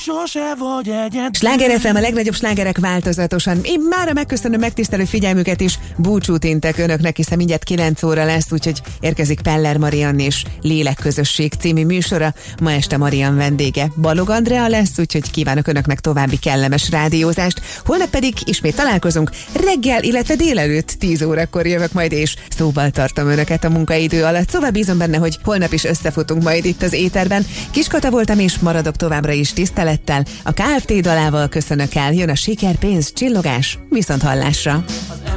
sose vagy egyedül. Sláger FM, a legnagyobb slágerek változatosan. Én mára megköszönöm megtisztelő figyelmüket is. Búcsút intek önöknek, hiszen mindjárt 9 óra lesz, úgyhogy érkezik Peller Mariann és Lélekközösség című műsora. Ma este Mariann vendége Balog Andrea lesz, úgyhogy kívánok önöknek további kellemes rádiózást. Holnap pedig ismét találkozunk reggel, illetve délelőtt 10 órakor jövök majd, és szóval tartom önöket a munkaidő alatt. Szóval bízom benne, hogy holnap is összefutunk majd itt az éterben. Kiskata voltam, és maradok továbbra is tisztelettel. A Kft. Dalával köszönök el, jön a siker, pénz, csillogás, viszont hallásra.